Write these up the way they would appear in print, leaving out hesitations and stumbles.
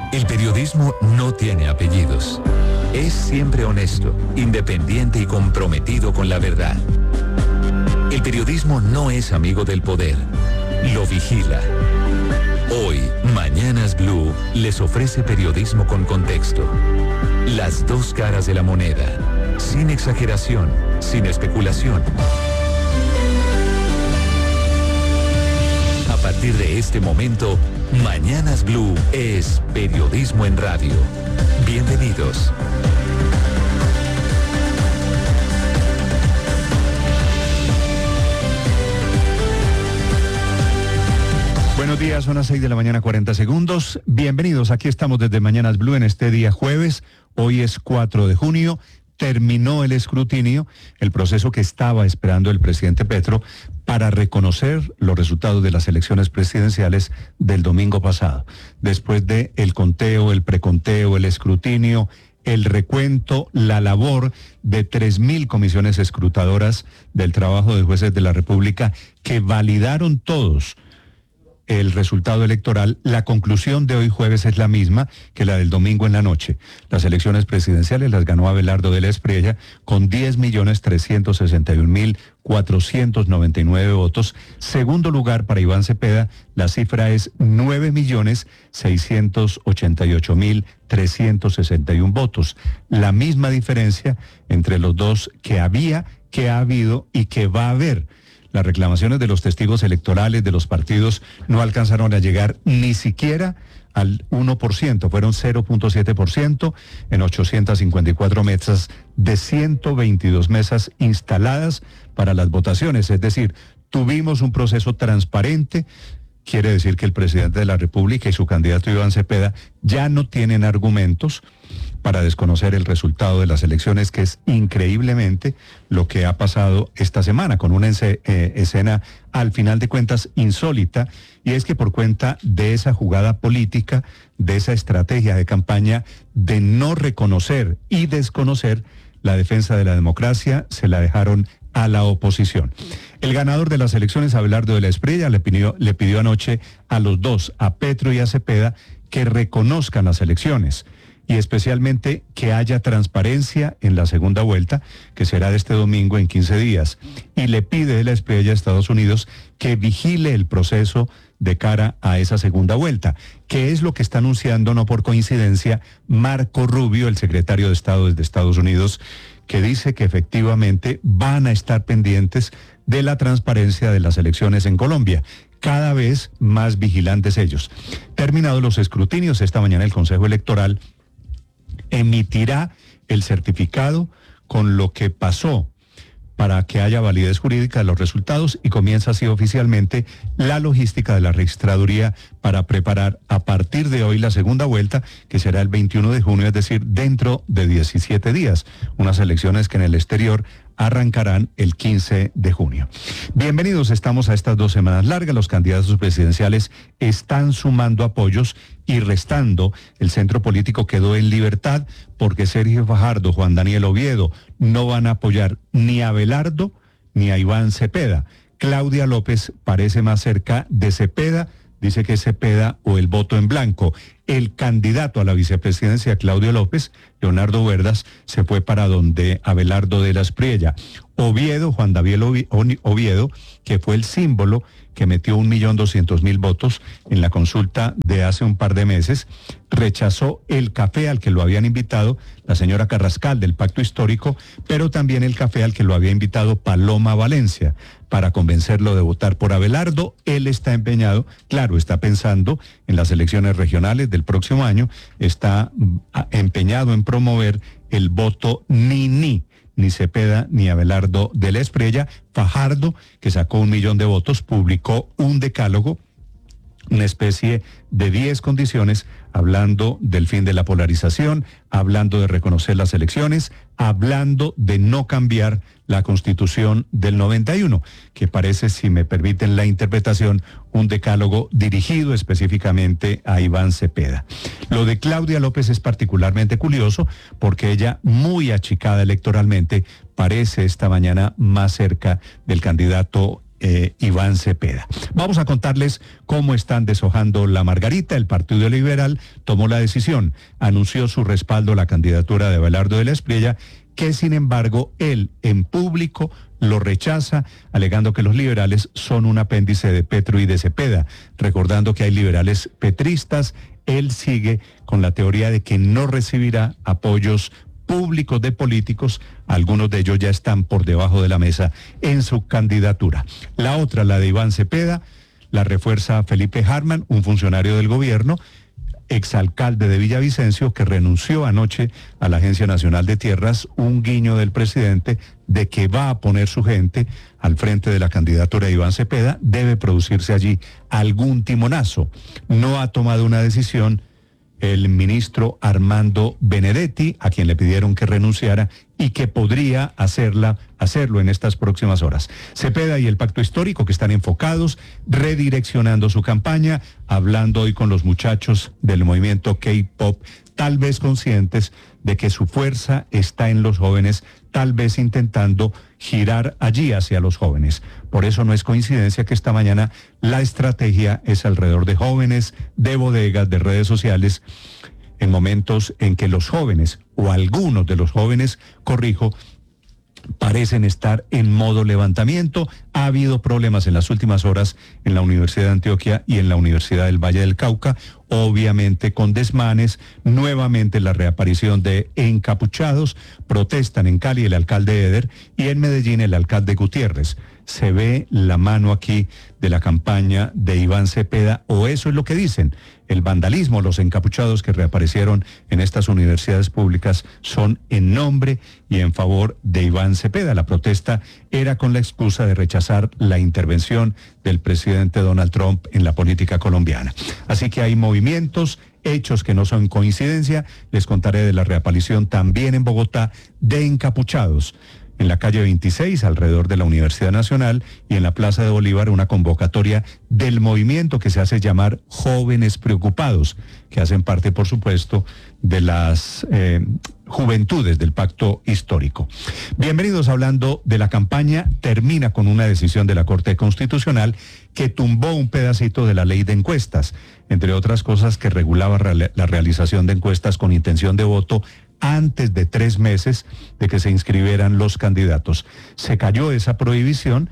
El periodismo no tiene apellidos. Es siempre honesto, independiente y comprometido con la verdad. El periodismo no es amigo del poder, lo vigila. Hoy, Mañanas Blue les ofrece periodismo con contexto. Las dos caras de la moneda, sin exageración, sin especulación. A partir de este momento, Mañanas Blue es periodismo en radio. Bienvenidos. Buenos días, son las 6 de la mañana, 40 segundos. Bienvenidos, aquí estamos desde Mañanas Blue en este día jueves. Hoy es 4 de junio. Terminó el escrutinio, el proceso que estaba esperando el presidente Petro para reconocer los resultados de las elecciones presidenciales del domingo pasado. Después de el conteo, el preconteo, el escrutinio, el recuento, la labor de 3.000 comisiones escrutadoras del trabajo de jueces de la República que validaron todos el resultado electoral, la conclusión de hoy jueves es la misma que la del domingo en la noche. Las elecciones presidenciales las ganó Abelardo de la Espriella con 10.361.499 votos. Segundo lugar para Iván Cepeda, la cifra es 9.688.361 votos. La misma diferencia entre los dos que había, que ha habido y que va a haber. Las reclamaciones de los testigos electorales de los partidos no alcanzaron a llegar ni siquiera al 1%, fueron 0.7% en 854 mesas de 122 mesas instaladas para las votaciones. Es decir, tuvimos un proceso transparente. Quiere decir que el presidente de la República y su candidato Iván Cepeda ya no tienen argumentos para desconocer el resultado de las elecciones, que es increíblemente lo que ha pasado esta semana, con una escena al final de cuentas insólita, y es que por cuenta de esa jugada política, de esa estrategia de campaña de no reconocer y desconocer la defensa de la democracia, se la dejaron a la oposición. El ganador de las elecciones, Abelardo de la Espriella, le pidió anoche a los dos, a Petro y a Cepeda, que reconozcan las elecciones y especialmente que haya transparencia en la segunda vuelta, que será de este domingo en 15 días. Y le pide de la Espriella a Estados Unidos que vigile el proceso de cara a esa segunda vuelta, que es lo que está anunciando, no por coincidencia, Marco Rubio, el secretario de Estado de Estados Unidos, que dice que efectivamente van a estar pendientes de la transparencia de las elecciones en Colombia. Cada vez más vigilantes ellos. Terminados los escrutinios, esta mañana el Consejo Electoral emitirá el certificado con lo que pasó para que haya validez jurídica de los resultados y comienza así oficialmente la logística de la registraduría para preparar a partir de hoy la segunda vuelta, que será el 21 de junio, es decir, dentro de 17 días. Unas elecciones que en el exterior arrancarán el 15 de junio. Bienvenidos, estamos a estas 2 semanas largas. Los candidatos presidenciales están sumando apoyos y restando. El centro político quedó en libertad porque Sergio Fajardo, Juan Daniel Oviedo no van a apoyar ni a Abelardo ni a Iván Cepeda. Claudia López parece más cerca de Cepeda, dice que es Cepeda o el voto en blanco. El candidato a la vicepresidencia, Claudio López, Leonardo Huerdas, se fue para donde Abelardo de la Espriella. Oviedo, Juan David Oviedo, que fue el símbolo que metió 1.200.000 votos en la consulta de hace un par de meses, rechazó el café al que lo habían invitado la señora Carrascal del Pacto Histórico, pero también el café al que lo había invitado Paloma Valencia, para convencerlo de votar por Abelardo. Él está empeñado, claro, está pensando en las elecciones regionales del próximo año, está empeñado en promover el voto ni Cepeda ni Abelardo de la Espriella. Fajardo, que sacó 1 millón de votos, publicó un decálogo, una especie de 10 condiciones, hablando del fin de la polarización, hablando de reconocer las elecciones, hablando de no cambiar la Constitución del 91, que parece, si me permiten la interpretación, un decálogo dirigido específicamente a Iván Cepeda. Lo de Claudia López es particularmente curioso porque ella, muy achicada electoralmente, parece esta mañana más cerca del candidato Iván Cepeda. Vamos a contarles cómo están deshojando la margarita. El Partido Liberal tomó la decisión, anunció su respaldo a la candidatura de Abelardo de la Espriella, que sin embargo él en público lo rechaza, alegando que los liberales son un apéndice de Petro y de Cepeda, recordando que hay liberales petristas. Él sigue con la teoría de que no recibirá apoyos públicos de políticos, algunos de ellos ya están por debajo de la mesa en su candidatura. La otra, la de Iván Cepeda, la refuerza Felipe Hartmann, un funcionario del gobierno, exalcalde de Villavicencio, que renunció anoche a la Agencia Nacional de Tierras, un guiño del presidente de que va a poner su gente al frente de la candidatura de Iván Cepeda. Debe producirse allí algún timonazo. No ha tomado una decisión el ministro Armando Benedetti, a quien le pidieron que renunciara y que podría hacerlo en estas próximas horas. Cepeda y el Pacto Histórico, que están enfocados, redireccionando su campaña, hablando hoy con los muchachos del movimiento K-Pop, tal vez conscientes de que su fuerza está en los jóvenes, tal vez intentando girar allí hacia los jóvenes. Por eso no es coincidencia que esta mañana la estrategia es alrededor de jóvenes, de bodegas, de redes sociales, en momentos en que los jóvenes, o algunos de los jóvenes, corrijo, parecen estar en modo levantamiento. Ha habido problemas en las últimas horas en la Universidad de Antioquia y en la Universidad del Valle del Cauca, obviamente con desmanes, nuevamente la reaparición de encapuchados. Protestan en Cali el alcalde Eder y en Medellín el alcalde Gutiérrez. Se ve la mano aquí de la campaña de Iván Cepeda, o eso es lo que dicen. El vandalismo, los encapuchados que reaparecieron en estas universidades públicas son en nombre y en favor de Iván Cepeda. La protesta era con la excusa de rechazar la intervención del presidente Donald Trump en la política colombiana. Así que hay movimientos, hechos que no son coincidencia. Les contaré de la reaparición también en Bogotá de encapuchados. En la calle 26, alrededor de la Universidad Nacional, y en la Plaza de Bolívar, una convocatoria del movimiento que se hace llamar Jóvenes Preocupados, que hacen parte, por supuesto, de las juventudes del Pacto Histórico. Bienvenidos. Hablando de la campaña, termina con una decisión de la Corte Constitucional que tumbó un pedacito de la ley de encuestas, entre otras cosas que regulaba la realización de encuestas con intención de voto antes de 3 meses de que se inscribieran los candidatos. Se cayó esa prohibición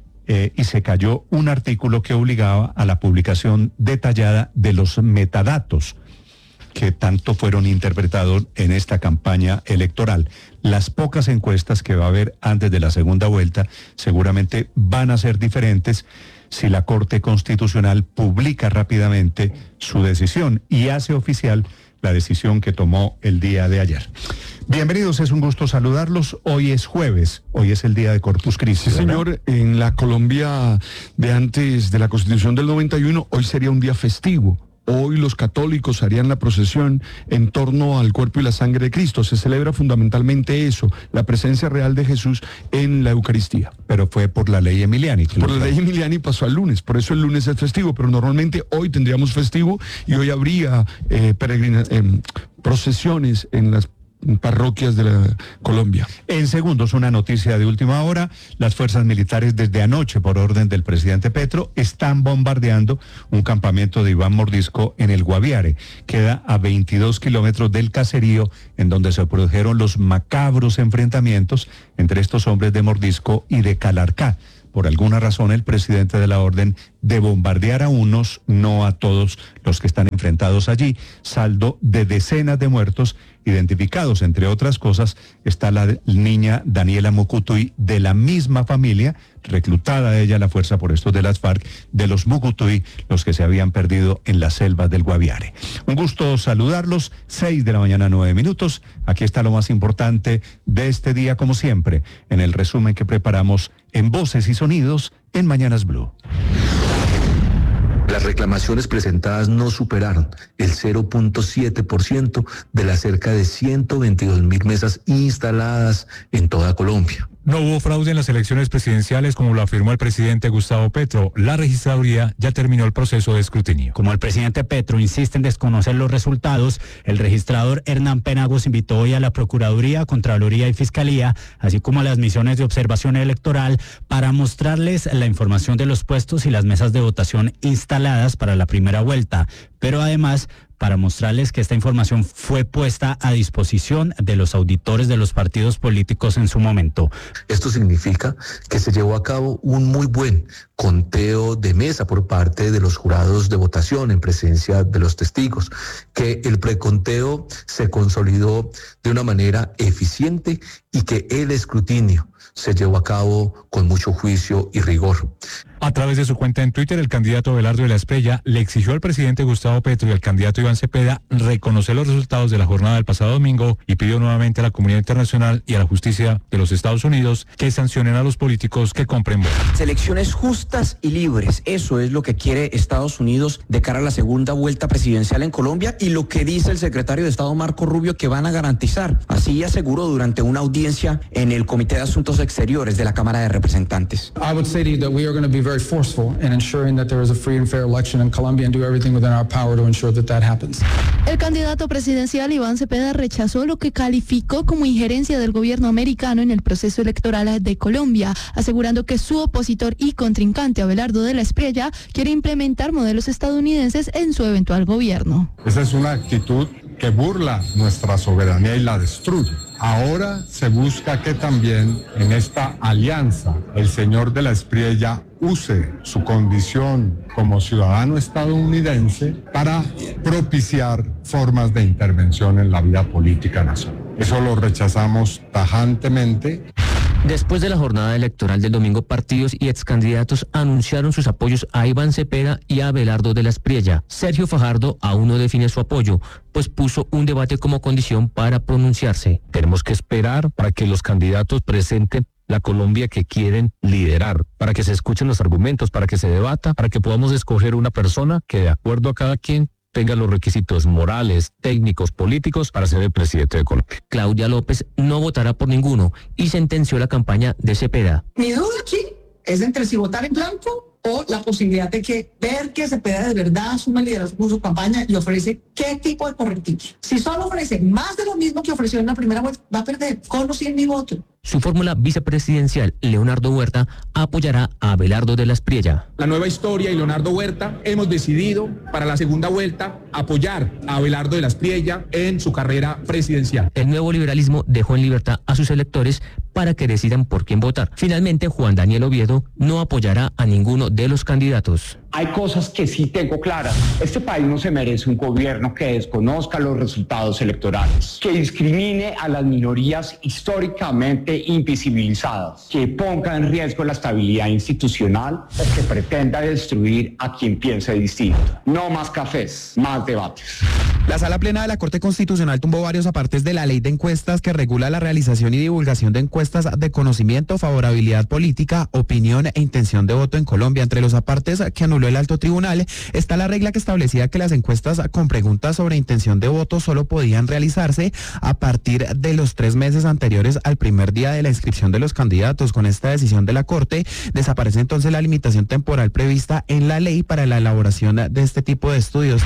y se cayó un artículo que obligaba a la publicación detallada de los metadatos que tanto fueron interpretados en esta campaña electoral. Las pocas encuestas que va a haber antes de la segunda vuelta seguramente van a ser diferentes si la Corte Constitucional publica rápidamente su decisión y hace oficial la decisión que tomó el día de ayer. Bienvenidos, es un gusto saludarlos. Hoy es jueves, hoy es el día de Corpus Christi. Sí, señor, en la Colombia de antes de la Constitución del 91, hoy sería un día festivo. Hoy los católicos harían la procesión en torno al cuerpo y la sangre de Cristo. Se celebra fundamentalmente eso, la presencia real de Jesús en la Eucaristía. Pero fue por la ley Emiliani. Por la ley Emiliani pasó al lunes, por eso el lunes es festivo, pero normalmente hoy tendríamos festivo y hoy habría procesiones en las parroquias de la Colombia. En segundos, una noticia de última hora. Las fuerzas militares desde anoche, por orden del presidente Petro, están bombardeando un campamento de Iván Mordisco en el Guaviare. Queda a 22 kilómetros del caserío en donde se produjeron los macabros enfrentamientos entre estos hombres de Mordisco y de Calarcá. Por alguna razón, el presidente de la orden de bombardear a unos, no a todos los que están enfrentados allí. Saldo de decenas de muertos identificados. Entre otras cosas, está la niña Daniela Mucutuy, de la misma familia, reclutada ella a la fuerza por estos de las FARC, de los Mucutuy, los que se habían perdido en las selvas del Guaviare. Un gusto saludarlos, 6 de la mañana, 9 minutos. Aquí está lo más importante de este día, como siempre, en el resumen que preparamos en Voces y Sonidos en Mañanas Blue. Las reclamaciones presentadas no superaron el 0.7% de las cerca de 122.000 mesas instaladas en toda Colombia. No hubo fraude en las elecciones presidenciales, como lo afirmó el presidente Gustavo Petro. La registraduría ya terminó el proceso de escrutinio. Como el presidente Petro insiste en desconocer los resultados, el registrador Hernán Penagos invitó hoy a la Procuraduría, Contraloría y Fiscalía, así como a las misiones de observación electoral, para mostrarles la información de los puestos y las mesas de votación instaladas para la primera vuelta, pero además para mostrarles que esta información fue puesta a disposición de los auditores de los partidos políticos en su momento. Esto significa que se llevó a cabo un muy buen conteo de mesa por parte de los jurados de votación en presencia de los testigos, que el preconteo se consolidó de una manera eficiente y que el escrutinio se llevó a cabo con mucho juicio y rigor. A través de su cuenta en Twitter, el candidato Abelardo de la Espriella le exigió al presidente Gustavo Petro y al candidato Iván Cepeda reconocer los resultados de la jornada del pasado domingo y pidió nuevamente a la comunidad internacional y a la justicia de los Estados Unidos que sancionen a los políticos que compren votos. Elecciones justas y libres, eso es lo que quiere Estados Unidos de cara a la segunda vuelta presidencial en Colombia y lo que dice el secretario de Estado Marco Rubio que van a garantizar. Así aseguró durante una audiencia en el Comité de Asuntos Exteriores de la Cámara de Representantes. I would say to you that we are going to be very forceful in ensuring that there is a free and fair election in Colombia and do everything within our power to ensure that that happens. El candidato presidencial Iván Cepeda rechazó lo que calificó como injerencia del gobierno americano en el proceso electoral de Colombia, asegurando que su opositor y contrincante Abelardo de la Espriella quiere implementar modelos estadounidenses en su eventual gobierno. Esa es una actitud que burla nuestra soberanía y la destruye. Ahora se busca que también en esta alianza el señor de la Espriella use su condición como ciudadano estadounidense para propiciar formas de intervención en la vida política nacional. Eso lo rechazamos tajantemente. Después de la jornada electoral del domingo, partidos y excandidatos anunciaron sus apoyos a Iván Cepeda y a Abelardo de la Espriella. Sergio Fajardo aún no define su apoyo, pues puso un debate como condición para pronunciarse. Tenemos que esperar para que los candidatos presenten la Colombia que quieren liderar, para que se escuchen los argumentos, para que se debata, para que podamos escoger una persona que de acuerdo a cada quien tenga los requisitos morales, técnicos, políticos para ser el presidente de Colombia. Claudia López no votará por ninguno y sentenció la campaña de Cepeda. Mi duda aquí es entre si votar en blanco o la posibilidad de ver que Cepeda de verdad asume el liderazgo con su campaña y ofrece qué tipo de correctivos. Si solo ofrece más de lo mismo que ofreció en la primera vuelta, va a perder con o sin mi voto. Su fórmula vicepresidencial, Leonardo Huerta, apoyará a Abelardo de la Espriella. La Nueva Historia y Leonardo Huerta hemos decidido para la segunda vuelta apoyar a Abelardo de la Espriella en su carrera presidencial. El nuevo liberalismo dejó en libertad a sus electores para que decidan por quién votar. Finalmente, Juan Daniel Oviedo no apoyará a ninguno de los candidatos. Hay cosas que sí tengo claras. Este país no se merece un gobierno que desconozca los resultados electorales, que discrimine a las minorías históricamente invisibilizadas, que ponga en riesgo la estabilidad institucional o que pretenda destruir a quien piense distinto. No más cafés, más debates. La Sala Plena de la Corte Constitucional tumbó varios apartes de la ley de encuestas que regula la realización y divulgación de encuestas de conocimiento, favorabilidad política, opinión e intención de voto en Colombia. Entre los apartes que anuló el alto tribunal está la regla que establecía que las encuestas con preguntas sobre intención de voto solo podían realizarse a partir de los 3 meses anteriores al primer día de la inscripción de los candidatos. Con esta decisión de la Corte desaparece entonces la limitación temporal prevista en la ley para la elaboración de este tipo de estudios.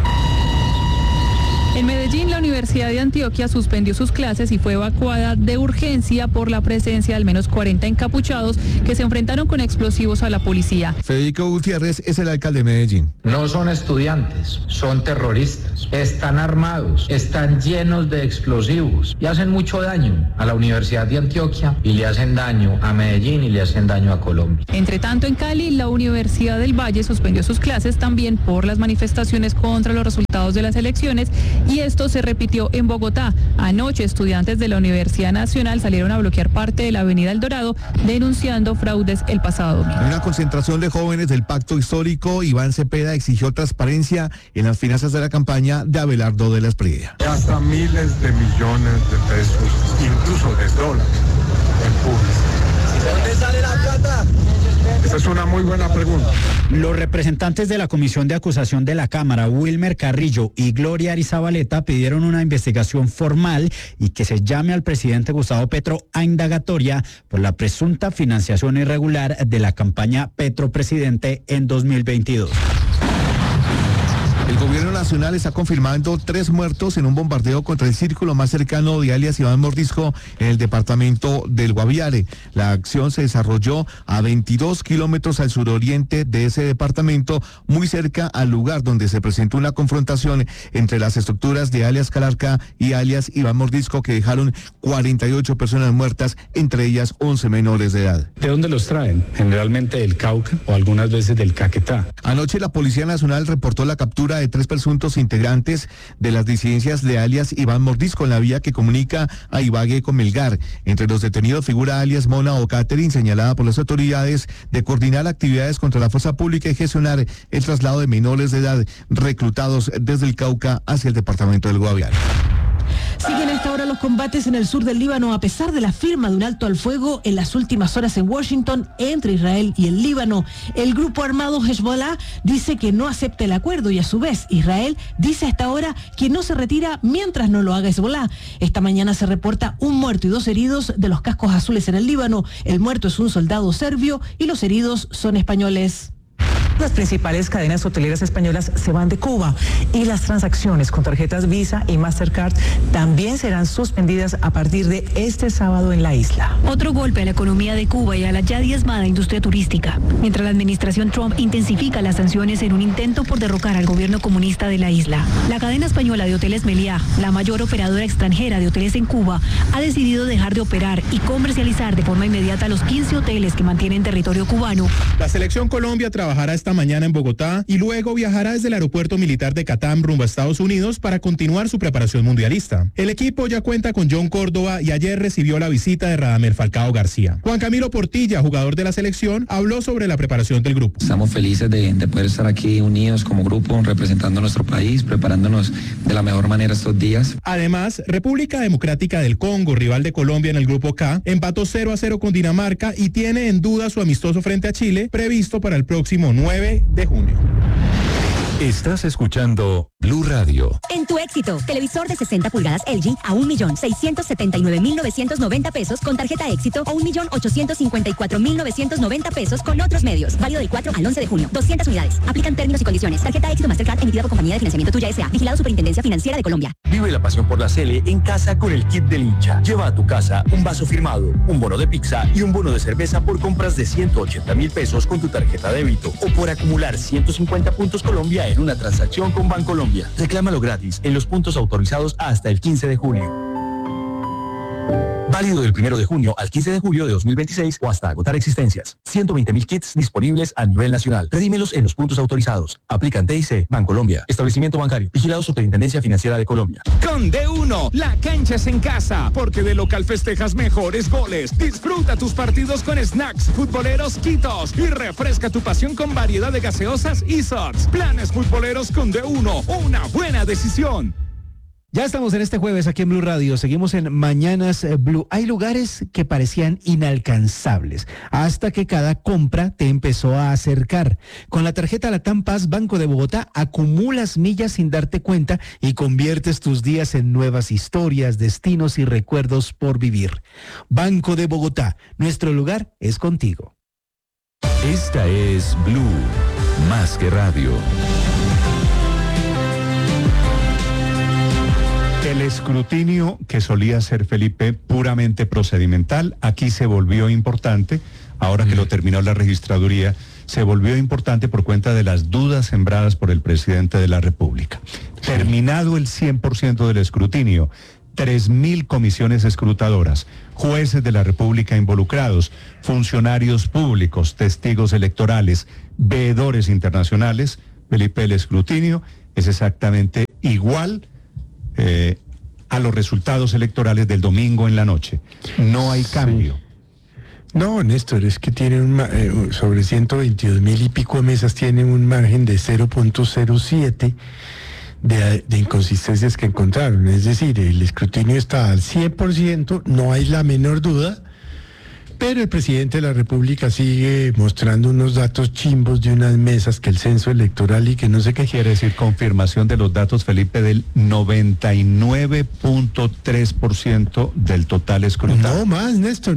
En Medellín, la Universidad de Antioquia suspendió sus clases y fue evacuada de urgencia por la presencia de al menos 40 encapuchados que se enfrentaron con explosivos a la policía. Federico Gutiérrez es el alcalde de Medellín. No son estudiantes, son terroristas. Están armados, están llenos de explosivos y hacen mucho daño a la Universidad de Antioquia y le hacen daño a Medellín y le hacen daño a Colombia. Entre tanto, en Cali, la Universidad del Valle suspendió sus clases también por las manifestaciones contra los resultados de las elecciones. Y esto se repitió en Bogotá. Anoche, estudiantes de la Universidad Nacional salieron a bloquear parte de la Avenida El Dorado, denunciando fraudes el pasado domingo. En una concentración de jóvenes del Pacto Histórico, Iván Cepeda exigió transparencia en las finanzas de la campaña de Abelardo de la Espriella. Hasta miles de millones de pesos, incluso de dólares, en publicidad. ¿Dónde sale la plata? Esa es una muy buena pregunta. Los representantes de la Comisión de Acusación de la Cámara, Wilmer Carrillo y Gloria Arizabaleta, pidieron una investigación formal y que se llame al presidente Gustavo Petro a indagatoria por la presunta financiación irregular de la campaña Petro Presidente en 2022. El gobierno nacional está confirmando 3 muertos en un bombardeo contra el círculo más cercano de alias Iván Mordisco en el departamento del Guaviare. La acción se desarrolló a 22 kilómetros al suroriente de ese departamento, muy cerca al lugar donde se presentó una confrontación entre las estructuras de alias Calarca y alias Iván Mordisco, que dejaron 48 personas muertas, entre ellas 11 menores de edad. ¿De dónde los traen? Generalmente del Cauca o algunas veces del Caquetá. Anoche la Policía Nacional reportó la captura de 3 presuntos integrantes de las disidencias de alias Iván Mordisco en la vía que comunica a Ibagué con Melgar. Entre los detenidos figura alias Mona o Catherine, señalada por las autoridades de coordinar actividades contra la fuerza pública y gestionar el traslado de menores de edad reclutados desde el Cauca hacia el departamento del Guaviare. Siguen a esta hora los combates en el sur del Líbano a pesar de la firma de un alto al fuego en las últimas horas en Washington entre Israel y el Líbano. El grupo armado Hezbollah dice que no acepta el acuerdo y a su vez Israel dice a esta hora que no se retira mientras no lo haga Hezbollah. Esta mañana se reporta un muerto y 2 heridos de los cascos azules en el Líbano. El muerto es un soldado serbio y los heridos son españoles. Las principales cadenas hoteleras españolas se van de Cuba y las transacciones con tarjetas Visa y Mastercard también serán suspendidas a partir de este sábado en la isla. Otro golpe a la economía de Cuba y a la ya diezmada industria turística, mientras la administración Trump intensifica las sanciones en un intento por derrocar al gobierno comunista de la isla. La cadena española de hoteles Meliá, la mayor operadora extranjera de hoteles en Cuba, ha decidido dejar de operar y comercializar de forma inmediata los 15 hoteles que mantienen territorio cubano. La selección Colombia trabajará esta mañana en Bogotá y luego viajará desde el aeropuerto militar de Catam rumbo a Estados Unidos para continuar su preparación mundialista. El equipo ya cuenta con John Córdoba y ayer recibió la visita de Radamel Falcao García. Juan Camilo Portilla, jugador de la selección, habló sobre la preparación del grupo. Estamos felices de poder estar aquí unidos como grupo, representando a nuestro país, preparándonos de la mejor manera estos días. Además, República Democrática del Congo, rival de Colombia en el grupo K, empató 0-0 con Dinamarca y tiene en duda su amistoso frente a Chile, previsto para el próximo 9 de junio. Estás escuchando Blue Radio. En tu éxito, televisor de 60 pulgadas LG a 1.679.990 pesos con tarjeta éxito o 1.854.990 pesos con otros medios. Válido del 4 al 11 de junio. 200 unidades. Aplican términos y condiciones. Tarjeta éxito Mastercard emitida por Compañía de Financiamiento Tuya S.A. Vigilado Superintendencia Financiera de Colombia. Vive la pasión por la Sele en casa con el kit del hincha. Lleva a tu casa un vaso firmado, un bono de pizza y un bono de cerveza por compras de 180.000 pesos con tu tarjeta débito o por acumular 150 puntos Colombia en una transacción con Bancolombia. Reclámalo gratis en los puntos autorizados hasta el 15 de junio. Válido del 1 de junio al 15 de julio de 2026 o hasta agotar existencias. 120.000 kits disponibles a nivel nacional. Redímelos en los puntos autorizados. Aplican TIC, Bancolombia. Establecimiento bancario. Vigilado Superintendencia Financiera de Colombia. Con D1, la cancha es en casa, porque de local festejas mejores goles. Disfruta tus partidos con snacks, futboleros, quitos y refresca tu pasión con variedad de gaseosas y shots. Planes futboleros con D1, una buena decisión. Ya estamos en este jueves aquí en Blue Radio, seguimos en Mañanas Blue. Hay lugares que parecían inalcanzables, hasta que cada compra te empezó a acercar. Con la tarjeta Latam Paz Banco de Bogotá, acumulas millas sin darte cuenta y conviertes tus días en nuevas historias, destinos y recuerdos por vivir. Banco de Bogotá, nuestro lugar es contigo. Esta es Blue, más que radio. El escrutinio que solía ser, Felipe, puramente procedimental, aquí se volvió importante, ahora que lo terminó la registraduría, se volvió importante por cuenta de las dudas sembradas por el presidente de la República. Terminado el 100% del escrutinio, 3.000 comisiones escrutadoras, jueces de la República involucrados, funcionarios públicos, testigos electorales, veedores internacionales, Felipe, el escrutinio es exactamente igual a los resultados electorales del domingo en la noche. No hay cambio. Sí. No, Néstor, es que tienen sobre 122.000 y pico de mesas, tienen un margen de 0.07 de inconsistencias que encontraron. Es decir, el escrutinio está al 100%, no hay la menor duda, Pero el presidente de la República sigue mostrando unos datos chimbos de unas mesas, que el censo electoral y que no sé qué. Quiere decir confirmación de los datos, Felipe, del 99.3% del total escrutado. No más, Néstor,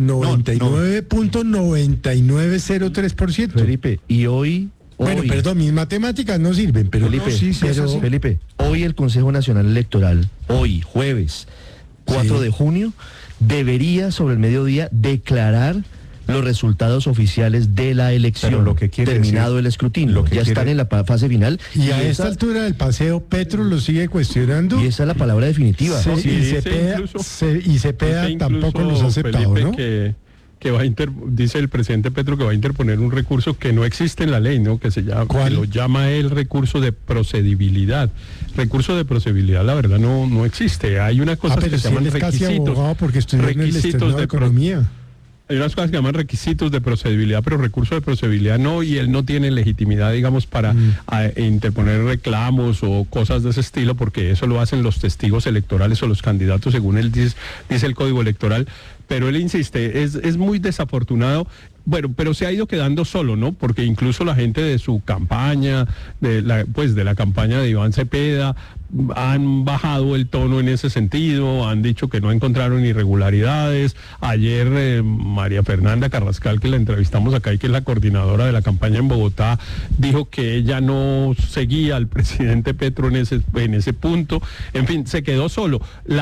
99.9903%. Felipe, y hoy... Bueno, perdón, mis matemáticas no sirven, pero... Felipe, hoy el Consejo Nacional Electoral, hoy, jueves 4 de junio, debería sobre el mediodía declarar los resultados oficiales de la elección, lo que terminado el escrutinio. Ya están en la fase final. Y a esta altura del paseo, Petro lo sigue cuestionando. Y esa es la palabra definitiva. Sí, y Cepeda tampoco los ha aceptado, Felipe, ¿no? que dice el presidente Petro que va a interponer un recurso que no existe en la ley, ¿no? Que lo llama él recurso de procedibilidad. Recurso de procedibilidad, la verdad, no existe. Hay unas cosas que se llaman requisitos. Porque estudió en el Externado de Economía. Hay unas cosas que llaman requisitos de procedibilidad, pero recurso de procedibilidad no, y él no tiene legitimidad, digamos, para interponer reclamos o cosas de ese estilo, porque eso lo hacen los testigos electorales o los candidatos, según él dice el Código Electoral. Pero él insiste, es muy desafortunado. Bueno, pero se ha ido quedando solo, ¿no? Porque incluso la gente de su campaña, de la campaña de Iván Cepeda, han bajado el tono en ese sentido, han dicho que no encontraron irregularidades. Ayer María Fernanda Carrascal, que la entrevistamos acá y que es la coordinadora de la campaña en Bogotá, dijo que ella no seguía al presidente Petro en ese punto. En fin, se quedó solo.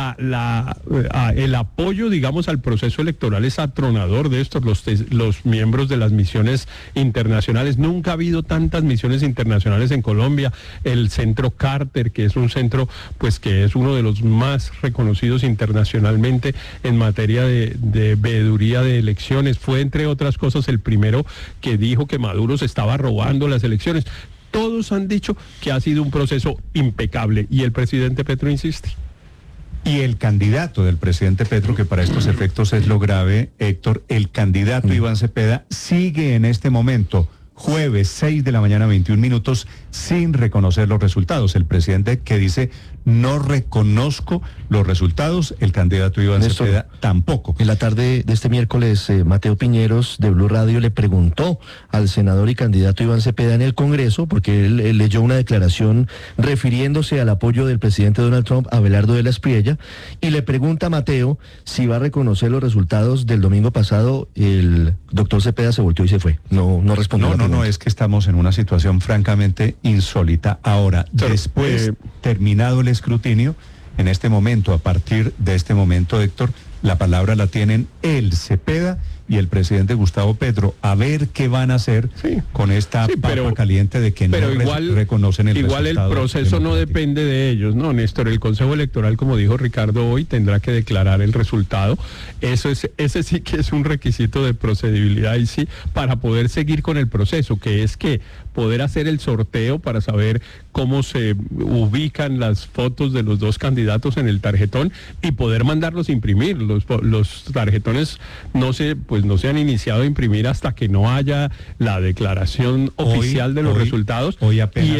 El apoyo, digamos, al proceso electoral es atronador de estos, los miembros de las misiones internacionales. Nunca ha habido tantas misiones internacionales en Colombia. El Centro Carter, que es un centro pues que es uno de los más reconocidos internacionalmente en materia de veeduría de elecciones, fue entre otras cosas el primero que dijo que Maduro se estaba robando las elecciones. Todos han dicho que ha sido un proceso impecable y el presidente Petro insiste. Y el candidato del presidente Petro, que para estos efectos es lo grave, Héctor, el candidato Iván Cepeda sigue en este momento, jueves 6 de la mañana, 21 minutos, sin reconocer los resultados. El presidente que dice, no reconozco los resultados, el candidato Iván Cepeda tampoco. En la tarde de este miércoles, Mateo Piñeros de Blue Radio le preguntó al senador y candidato Iván Cepeda en el Congreso, porque él leyó una declaración refiriéndose al apoyo del presidente Donald Trump a Abelardo de la Espriella, y le pregunta a Mateo si va a reconocer los resultados del domingo pasado. El doctor Cepeda se volteó y se fue, no respondió. No, es que estamos en una situación francamente insólita. Ahora, después, terminado el escrutinio, en este momento, a partir de este momento, Héctor, la palabra la tienen el Cepeda y el presidente Gustavo Petro, a ver qué van a hacer con esta papa caliente de que no reconocen el resultado. Igual el proceso no depende de ellos, ¿no, Néstor? El Consejo Electoral, como dijo Ricardo hoy, tendrá que declarar el resultado. Ese sí que es un requisito de procedibilidad y sí, para poder seguir con el proceso, que es que poder hacer el sorteo para saber cómo se ubican las fotos de los dos candidatos en el tarjetón y poder mandarlos a imprimir. Los tarjetones no se han iniciado a imprimir hasta que no haya la declaración oficial de los resultados y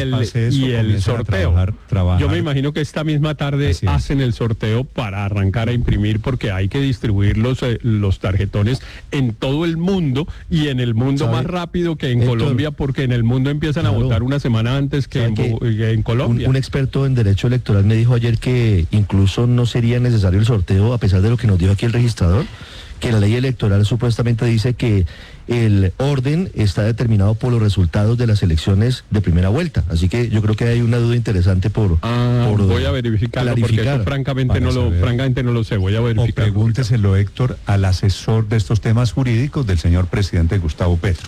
el sorteo. Yo me imagino que esta misma tarde hacen el sorteo para arrancar a imprimir, porque hay que distribuir los tarjetones en todo el mundo y en el mundo más rápido que en Colombia, porque en el mundo empiezan a votar una semana antes que en Colombia. Un experto en derecho electoral me dijo ayer que incluso no sería necesario el sorteo, a pesar de lo que nos dijo aquí el registrador, que la ley electoral supuestamente dice que el orden está determinado por los resultados de las elecciones de primera vuelta. Así que yo creo que hay una duda interesante por voy a verificarlo, porque eso francamente no lo sé. Voy a verificar. O pregúnteselo, Héctor, al asesor de estos temas jurídicos del señor presidente Gustavo Petro.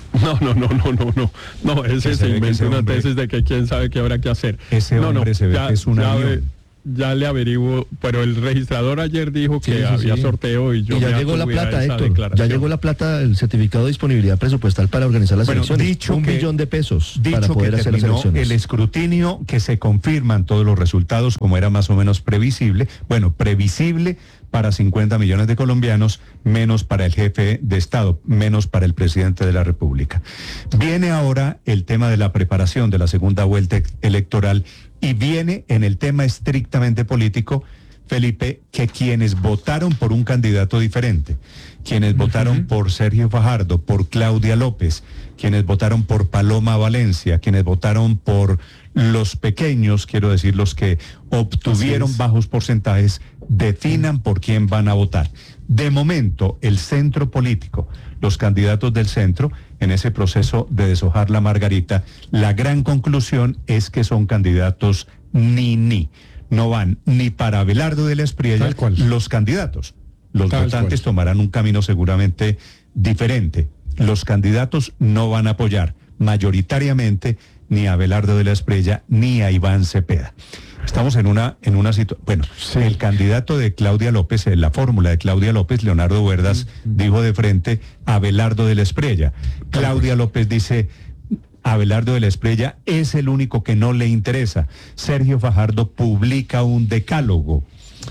No, ese se inventó una tesis de que quién sabe qué habrá que hacer. Ese hombre se ve que es un avión. Ya le averiguo, pero el registrador ayer dijo que había sorteo y ya llegó la plata, Héctor. Ya llegó la plata, el certificado de disponibilidad presupuestal para organizar las elecciones. Dicho $1 billón de pesos para poder hacer las elecciones. El escrutinio, que se confirman todos los resultados como era más o menos previsible. Previsible para 50 millones de colombianos, menos para el jefe de Estado, menos para el presidente de la República. Viene ahora el tema de la preparación de la segunda vuelta electoral y viene en el tema estrictamente político Felipe, que quienes votaron por un candidato diferente, quienes votaron por Sergio Fajardo, por Claudia López, quienes votaron por Paloma Valencia, quienes votaron por los pequeños, quiero decir, los que obtuvieron bajos porcentajes, definan por quién van a votar. De momento, el centro político, los candidatos del centro, en ese proceso de deshojar la margarita, la gran conclusión es que son candidatos ni. No van ni para Abelardo de la Espriella los candidatos. Los votantes tomarán un camino seguramente diferente. Los candidatos no van a apoyar mayoritariamente ni a Abelardo de la Espriella ni a Iván Cepeda. Estamos en una situación. Bueno, el candidato de Claudia López, la fórmula de Claudia López, Leonardo Huerdas, dijo de frente a Abelardo de la Espriella. Claudia López dice: Abelardo de la Espriella es el único que no le interesa. Sergio Fajardo publica un decálogo.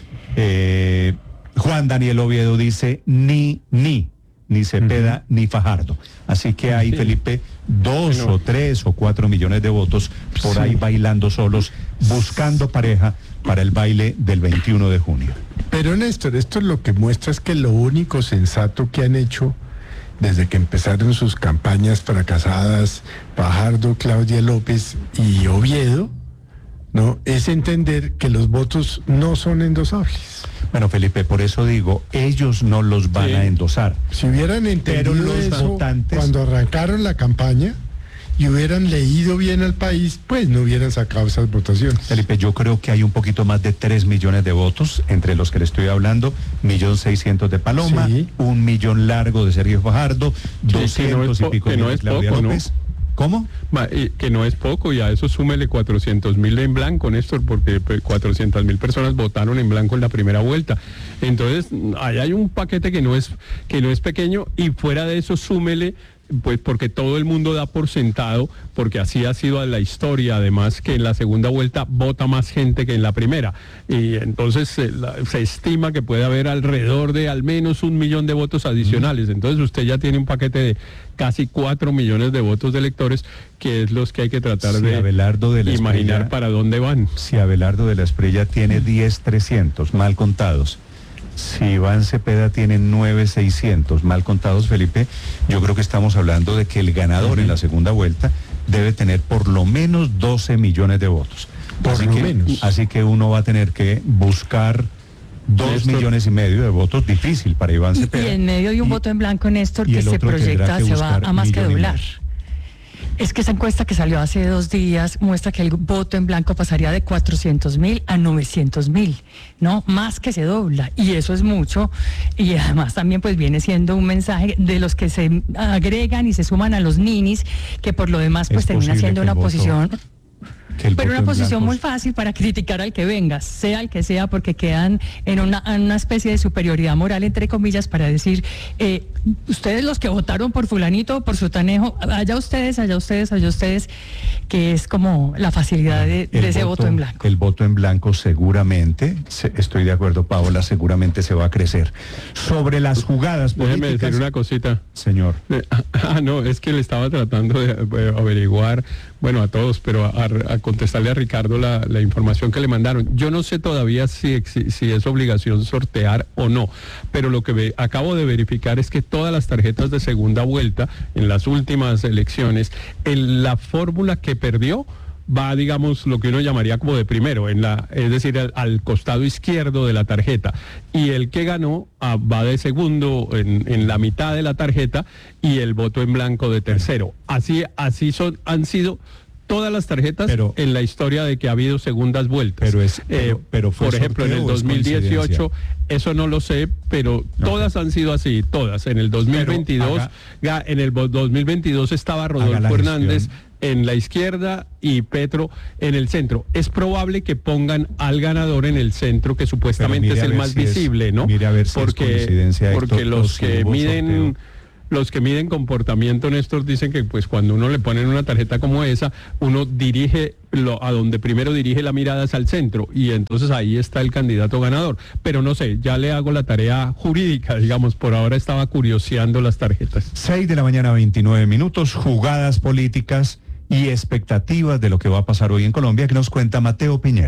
Juan Daniel Oviedo dice ni Cepeda ni Fajardo. Así que hay, Felipe, 2 o 3 o 4 millones de votos por ahí bailando solos, buscando pareja para el baile del 21 de junio. Pero Néstor, esto lo que muestra es que lo único sensato que han hecho desde que empezaron sus campañas fracasadas, Fajardo, Claudia López y Oviedo, ¿no?, es entender que los votos no son endosables. Bueno, Felipe, por eso digo, ellos no los van a endosar. Si hubieran entendido los eso votantes, cuando arrancaron la campaña y hubieran leído bien al país, pues no hubieran sacado esas votaciones. Felipe, yo creo que hay un poquito más de 3 millones de votos entre los que le estoy hablando, 1.600.000 de Paloma, 1 millón largo de Sergio Fajardo, 200 y pico de Claudia López. ¿Cómo? Que no es poco, y a eso súmele 400.000 en blanco, Néstor, porque 400.000 personas votaron en blanco en la primera vuelta. Entonces, ahí hay un paquete que no es pequeño, y fuera de eso súmele, pues porque todo el mundo da por sentado, porque así ha sido la historia, además, que en la segunda vuelta vota más gente que en la primera, y entonces se estima que puede haber alrededor de al menos 1 millón de votos adicionales. Entonces usted ya tiene un paquete de casi 4 millones de votos de electores, que es los que hay que tratar de imaginar para dónde van. Si Abelardo de la Espriella tiene 10.300 mal contados, si Iván Cepeda tiene 9.600 mal contados, Felipe, yo creo que estamos hablando de que el ganador en la segunda vuelta debe tener por lo menos 12 millones de votos. Así que uno va a tener que buscar 2,5 millones de votos, difícil para Iván Cepeda. Y en medio de un voto en blanco, Néstor, que se proyecta, se va a más que doblar. Es que esa encuesta que salió hace 2 días muestra que el voto en blanco pasaría de 400.000 a 900.000, ¿no? Más que se dobla, y eso es mucho, y además también pues viene siendo un mensaje de los que se agregan y se suman a los ninis, que por lo demás pues termina siendo una posición... Pero una posición muy fácil para criticar al que venga, sea el que sea, porque quedan en una especie de superioridad moral, entre comillas, para decir, ustedes los que votaron por fulanito, por sutanejo, allá ustedes, que es como la facilidad de ese voto en blanco. El voto en blanco seguramente, estoy de acuerdo, Paola, seguramente se va a crecer. Sobre las jugadas políticas... Déjeme decir una cosita. Señor. No, es que le estaba tratando de averiguar, bueno, a todos, pero a contestarle a Ricardo la información que le mandaron. Yo no sé todavía si es obligación sortear o no, pero lo que acabo de verificar es que todas las tarjetas de segunda vuelta en las últimas elecciones, en la fórmula que perdió, va, digamos, lo que uno llamaría como de primero, es decir, al costado izquierdo de la tarjeta, y el que ganó va de segundo en la mitad de la tarjeta, y el voto en blanco de tercero. Así han sido todas las tarjetas en la historia de que ha habido segundas vueltas. Pero por ejemplo, en el 2018, eso no lo sé, pero todas han sido así, todas. En el 2022, en el 2022 estaba Rodolfo Hernández en la izquierda y Petro en el centro. Es probable que pongan al ganador en el centro, que supuestamente es el más visible, ¿no? Mire a ver si porque los que miden comportamiento, Néstor, dicen que pues cuando uno le ponen una tarjeta como esa, uno dirige a donde primero dirige la mirada es al centro, y entonces ahí está el candidato ganador. Pero no sé, ya le hago la tarea jurídica, digamos, por ahora estaba curioseando las tarjetas. 6:29 a.m, jugadas políticas y expectativas de lo que va a pasar hoy en Colombia, que nos cuenta Mateo Piñeros.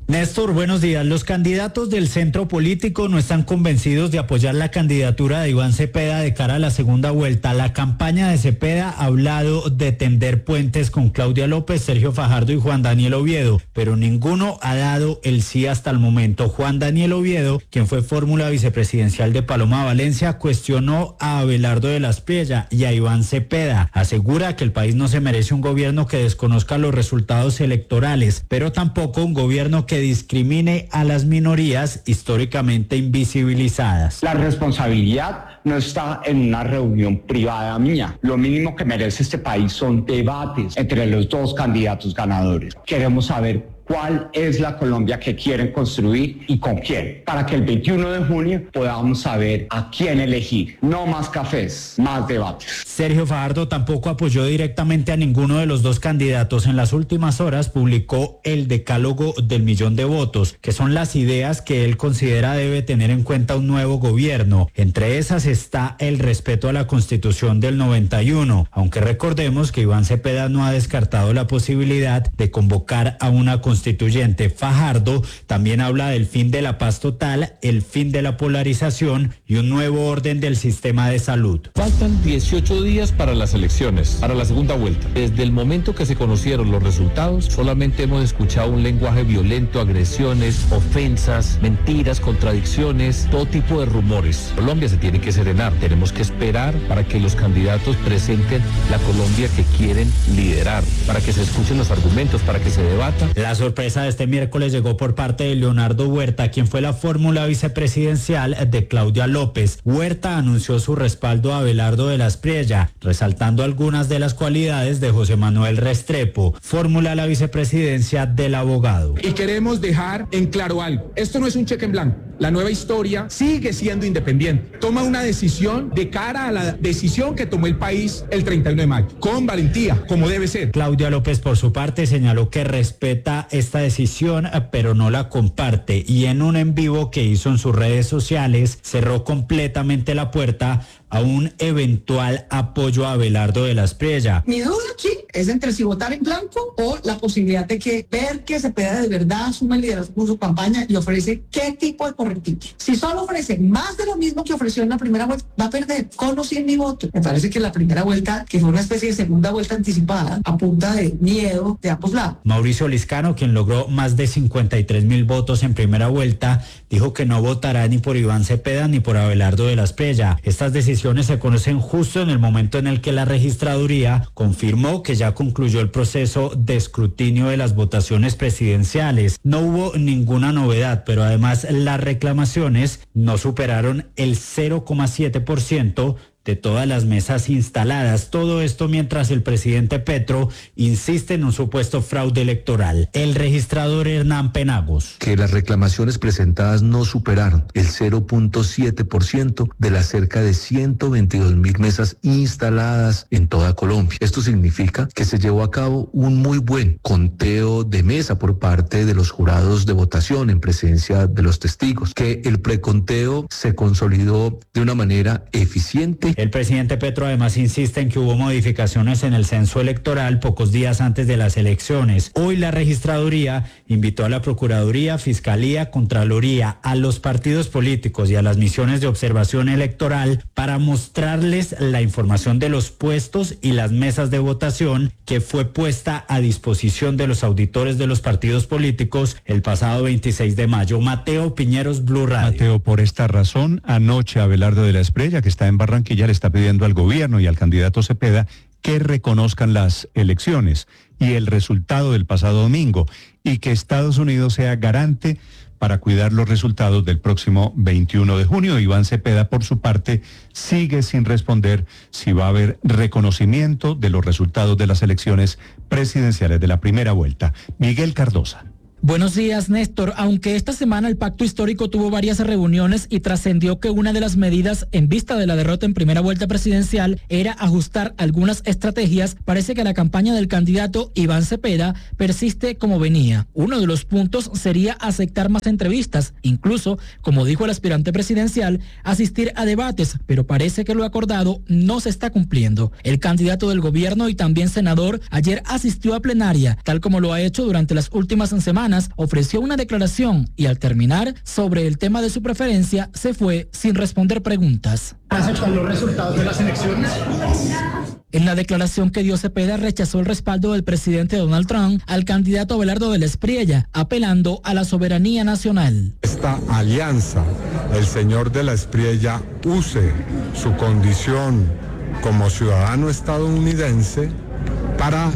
Néstor, buenos días. Los candidatos del centro político no están convencidos de apoyar la candidatura de Iván Cepeda de cara a la segunda vuelta. La campaña de Cepeda ha hablado de tender puentes con Claudia López, Sergio Fajardo y Juan Daniel Oviedo, pero ninguno ha dado el sí hasta el momento. Juan Daniel Oviedo, quien fue fórmula vicepresidencial de Paloma Valencia, cuestionó a Abelardo de la Espriella y a Iván Cepeda. Asegura que el país no se merece un gobierno que desconozca los resultados electorales, pero tampoco un gobierno que discrimine a las minorías históricamente invisibilizadas. La responsabilidad no está en una reunión privada mía. Lo mínimo que merece este país son debates entre los dos candidatos ganadores. Queremos saber cuál es la Colombia que quieren construir y con quién, para que el 21 de junio podamos saber a quién elegir. No más cafés, más debates. Sergio Fajardo tampoco apoyó directamente a ninguno de los dos candidatos. En las últimas horas publicó el decálogo del 1.000.000 de votos, que son las ideas que él considera debe tener en cuenta un nuevo gobierno. Entre esas está el respeto a la Constitución del 91, aunque recordemos que Iván Cepeda no ha descartado la posibilidad de convocar a una constituyente. Fajardo también habla del fin de la paz total, el fin de la polarización y un nuevo orden del sistema de salud. Faltan 18 días para las elecciones, para la segunda vuelta. Desde el momento que se conocieron los resultados, solamente hemos escuchado un lenguaje violento, agresiones, ofensas, mentiras, contradicciones, todo tipo de rumores. Colombia se tiene que serenar. Tenemos que esperar para que los candidatos presenten la Colombia que quieren liderar, para que se escuchen los argumentos, para que se debata. La sorpresa de este miércoles llegó por parte de Leonardo Huerta, quien fue la fórmula vicepresidencial de Claudia López. Huerta anunció su respaldo a Abelardo de la Espriella, resaltando algunas de las cualidades de José Manuel Restrepo, fórmula a la vicepresidencia del abogado. Y queremos dejar en claro algo. Esto no es un cheque en blanco. La nueva historia sigue siendo independiente. Toma una decisión de cara a la decisión que tomó el país el 31 de mayo, con valentía, como debe ser. Claudia López, por su parte, señaló que respeta esta decisión, pero no la comparte, y en un en vivo que hizo en sus redes sociales, cerró completamente la puerta a un eventual apoyo a Abelardo de la Espriella. Mi duda aquí es entre si votar en blanco o la posibilidad de que ver que Cepeda de verdad asume el liderazgo en su campaña y ofrece qué tipo de correctivos. Si solo ofrece más de lo mismo que ofreció en la primera vuelta, va a perder con o sin mi voto. Me parece que la primera vuelta, que fue una especie de segunda vuelta anticipada, a punta de miedo de ambos lados. Mauricio Liscano, quien logró más de 53.000 votos en primera vuelta, dijo que no votará ni por Iván Cepeda ni por Abelardo de la Espriella. Estas decisiones se conocen justo en el momento en el que la registraduría confirmó que ya concluyó el proceso de escrutinio de las votaciones presidenciales. No hubo ninguna novedad, pero además las reclamaciones no superaron el 0,7% de todas las mesas instaladas. Todo esto mientras el presidente Petro insiste en un supuesto fraude electoral. El registrador Hernán Penagos. Que las reclamaciones presentadas no superaron el 0,7% de las cerca de 122.000 mesas instaladas en toda Colombia. Esto significa que se llevó a cabo un muy buen conteo de mesa por parte de los jurados de votación en presencia de los testigos, que el preconteo se consolidó de una manera eficiente. El presidente Petro además insiste en que hubo modificaciones en el censo electoral pocos días antes de las elecciones. Hoy la registraduría invitó a la Procuraduría, Fiscalía, Contraloría, a los partidos políticos y a las misiones de observación electoral para mostrarles la información de los puestos y las mesas de votación que fue puesta a disposición de los auditores de los partidos políticos el pasado 26 de mayo. Mateo Piñeros, Blue Radio. Mateo, por esta razón, anoche Abelardo de la Espriella, que está en Barranquilla, le está pidiendo al gobierno y al candidato Cepeda que reconozcan las elecciones y el resultado del pasado domingo y que Estados Unidos sea garante para cuidar los resultados del próximo 21 de junio. Iván Cepeda, por su parte, sigue sin responder si va a haber reconocimiento de los resultados de las elecciones presidenciales de la primera vuelta. Miguel Cardosa. Buenos días, Néstor. Aunque esta semana el Pacto Histórico tuvo varias reuniones y trascendió que una de las medidas en vista de la derrota en primera vuelta presidencial era ajustar algunas estrategias, parece que la campaña del candidato Iván Cepeda persiste como venía. Uno de los puntos sería aceptar más entrevistas, incluso, como dijo el aspirante presidencial, asistir a debates, pero parece que lo acordado no se está cumpliendo. El candidato del gobierno y también senador ayer asistió a plenaria, tal como lo ha hecho durante las últimas semanas, semanas ofreció una declaración y al terminar sobre el tema de su preferencia se fue sin responder preguntas. ¿Aceptan los resultados de las elecciones? En la declaración que dio Cepeda rechazó el respaldo del presidente Donald Trump al candidato Abelardo de la Espriella, apelando a la soberanía nacional. Esta alianza, el señor de la Espriella use su condición como ciudadano estadounidense para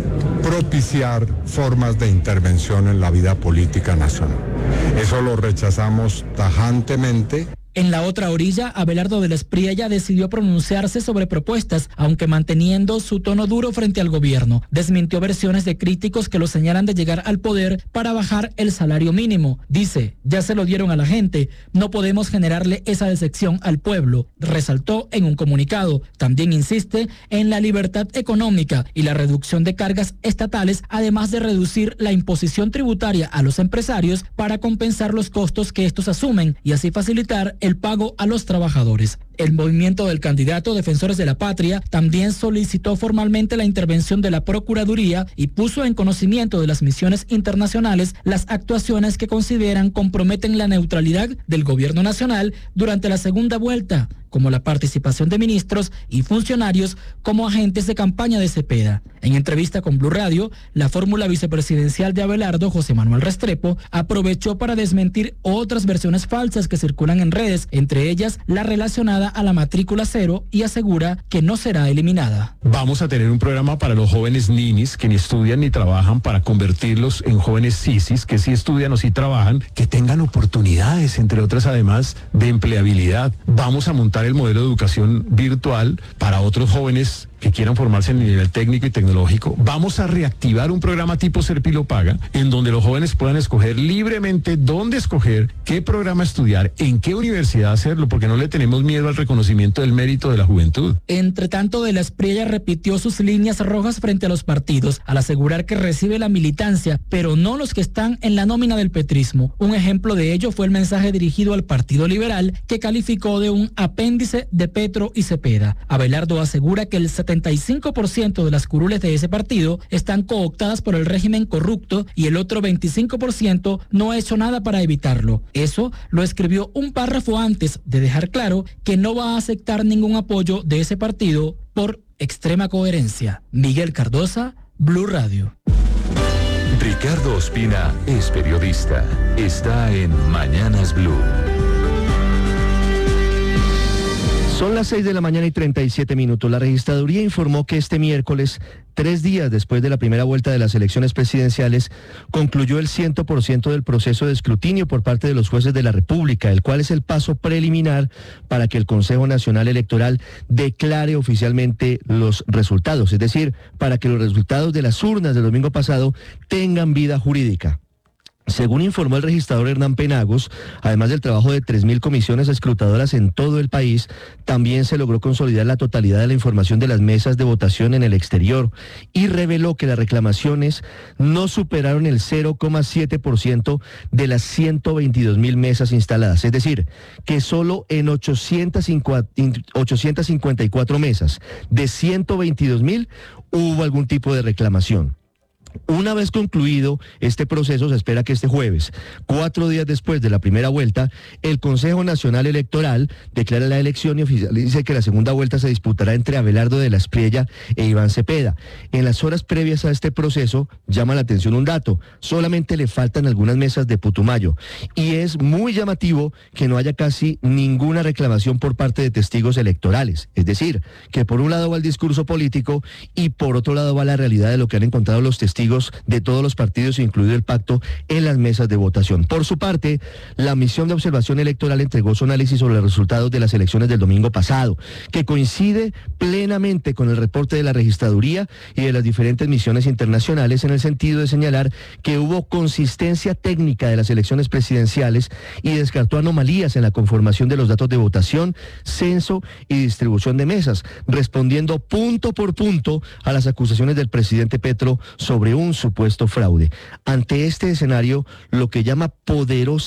propiciar formas de intervención en la vida política nacional. Eso lo rechazamos tajantemente. En la otra orilla, Abelardo de la Espriella decidió pronunciarse sobre propuestas, aunque manteniendo su tono duro frente al gobierno. Desmintió versiones de críticos que lo señalan de llegar al poder para bajar el salario mínimo. Dice, ya se lo dieron a la gente, no podemos generarle esa decepción al pueblo. Resaltó en un comunicado. También insiste en la libertad económica y la reducción de cargas estatales, además de reducir la imposición tributaria a los empresarios para compensar los costos que estos asumen y así facilitar el pago a los trabajadores. El movimiento del candidato Defensores de la Patria también solicitó formalmente la intervención de la Procuraduría y puso en conocimiento de las misiones internacionales las actuaciones que consideran comprometen la neutralidad del gobierno nacional durante la segunda vuelta, como la participación de ministros y funcionarios como agentes de campaña de Cepeda. En entrevista con Blue Radio, la fórmula vicepresidencial de Abelardo, José Manuel Restrepo, aprovechó para desmentir otras versiones falsas que circulan en redes, entre ellas la relacionada a la matrícula cero, y asegura que no será eliminada. Vamos a tener un programa para los jóvenes ninis que ni estudian ni trabajan, para convertirlos en jóvenes sisis que sí estudian o sí trabajan, que tengan oportunidades, entre otras además de empleabilidad. Vamos a montar el modelo de educación virtual para otros jóvenes que quieran formarse en el nivel técnico y tecnológico. Vamos a reactivar un programa tipo Serpilo Paga, en donde los jóvenes puedan escoger libremente dónde escoger, qué programa estudiar, en qué universidad hacerlo, porque no le tenemos miedo al reconocimiento del mérito de la juventud. Entre tanto, de la Espriella repitió sus líneas rojas frente a los partidos, al asegurar que recibe la militancia, pero no los que están en la nómina del petrismo. Un ejemplo de ello fue el mensaje dirigido al Partido Liberal, que calificó de un apéndice de Petro y Cepeda. Abelardo asegura que el 75% de las curules de ese partido están cooptadas por el régimen corrupto y el otro 25% no ha hecho nada para evitarlo. Eso lo escribió un párrafo antes de dejar claro que no va a aceptar ningún apoyo de ese partido por extrema coherencia. Miguel Cardosa, Blue Radio. Ricardo Ospina es periodista. Está en Mañanas Blue. Son las 6 de la mañana y 37 minutos. La registraduría informó que este miércoles, 3 días después de la primera vuelta de las elecciones presidenciales, concluyó el 100% del proceso de escrutinio por parte de los jueces de la República, el cual es el paso preliminar para que el Consejo Nacional Electoral declare oficialmente los resultados, es decir, para que los resultados de las urnas del domingo pasado tengan vida jurídica. Según informó el registrador Hernán Penagos, además del trabajo de 3.000 comisiones escrutadoras en todo el país, también se logró consolidar la totalidad de la información de las mesas de votación en el exterior y reveló que las reclamaciones no superaron el 0,7% de las 122.000 mesas instaladas. Es decir, que solo en 854 mesas de 122.000 hubo algún tipo de reclamación. Una vez concluido este proceso, se espera que este jueves, 4 días después de la primera vuelta, el Consejo Nacional Electoral declara la elección y oficialice que la segunda vuelta se disputará entre Abelardo de la Espriella e Iván Cepeda. En las horas previas a este proceso, llama la atención un dato: solamente le faltan algunas mesas de Putumayo, y es muy llamativo que no haya casi ninguna reclamación por parte de testigos electorales. Es decir, que por un lado va el discurso político y por otro lado va la realidad de lo que han encontrado los testigos de todos los partidos, incluido el pacto, en las mesas de votación. Por su parte, la misión de observación electoral entregó su análisis sobre los resultados de las elecciones del domingo pasado, que coincide plenamente con el reporte de la registraduría y de las diferentes misiones internacionales, en el sentido de señalar que hubo consistencia técnica de las elecciones presidenciales y descartó anomalías en la conformación de los datos de votación, censo y distribución de mesas, respondiendo punto por punto a las acusaciones del presidente Petro sobre un supuesto fraude. Ante este escenario, lo que llama poderosa